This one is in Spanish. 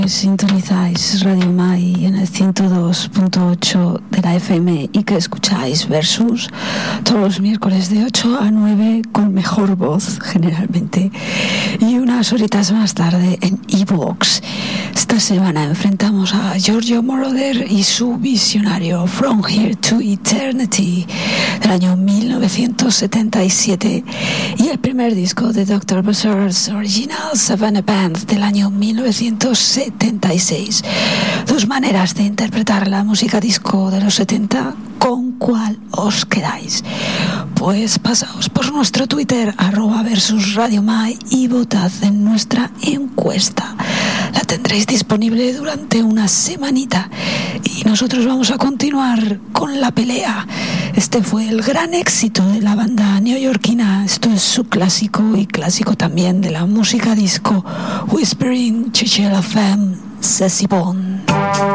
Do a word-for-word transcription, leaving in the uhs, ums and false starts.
Sintonizáis Radio Mai en el ciento dos punto ocho de la F M y que escucháis Versus todos los miércoles de ocho a nueve con mejor voz generalmente y unas horitas más tarde en iVoox. Esta semana enfrentamos a Giorgio Moroder y su visionario From Here to Eternity del año mil novecientos setenta y siete y el primer disco de doctor Buzzard's Original Savannah Band del año mil novecientos setenta y seis. Dos maneras de interpretar la música disco de los setenta. ¿Con cuál os quedáis? Pues pasaos por nuestro Twitter arroba versus Radio Mai y votad en nuestra encuesta. La tendréis disponible durante una semanita y nosotros vamos a continuar con la pelea. Este fue el gran éxito de la banda neoyorquina. Esto es su clásico y clásico también de la música disco, Whispering Chichela Femme, Ceci Bond.